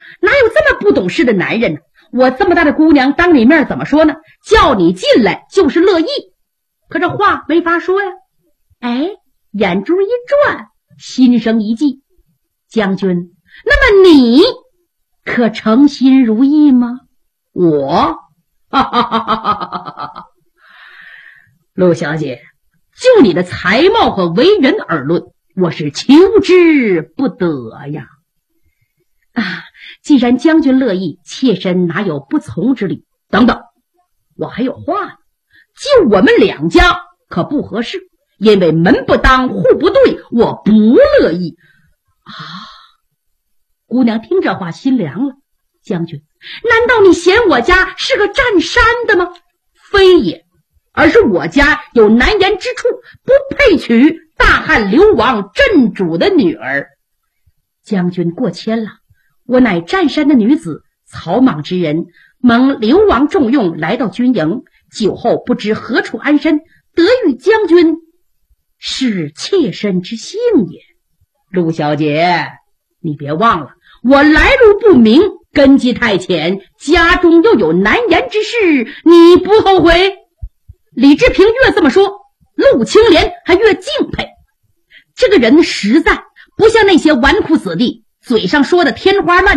哪有这么不懂事的男人呢？我这么大的姑娘当你面怎么说呢？叫你进来就是乐意，可这话没法说呀。哎，眼珠一转，心生一计，将军，那么你可诚心如意吗？我哈哈哈哈哈哈！陆小姐，就你的才貌和为人而论，我是求之不得呀。既然将军乐意，妾身哪有不从之理？等等，我还有话呢。就我们两家可不合适，因为门不当户不对，我不乐意啊。姑娘听这话心凉了。将军，难道你嫌我家是个占山的吗？非也，而是我家有难言之处，不配娶大汉流亡镇主的女儿。将军过谦了，我乃占山的女子，草莽之人，蒙流亡重用，来到军营，久后不知何处安身，得遇将军，是妾身之幸也。陆小姐，你别忘了，我来路不明，根基太浅，家中又有难言之事，你不后悔？李志平越这么说，陆青莲还越敬佩。这个人实在不像那些纨绔子弟嘴上说的天花乱